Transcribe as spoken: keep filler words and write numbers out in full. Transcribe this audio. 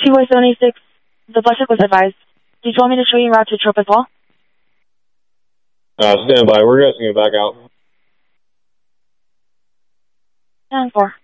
Two West seventy-six, the budget was advised. Did you want me to show you route to Trope as well? Uh, stand by. We're getting it back out. ten four.